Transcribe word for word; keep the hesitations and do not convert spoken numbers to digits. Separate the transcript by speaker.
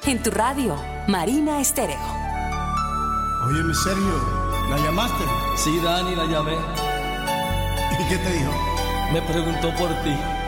Speaker 1: en tu radio, Marina Estéreo.
Speaker 2: Óyeme, Sergio, ¿la llamaste?
Speaker 3: Sí, Dani, la llamé.
Speaker 2: ¿Y qué te dijo?
Speaker 3: Me preguntó por ti.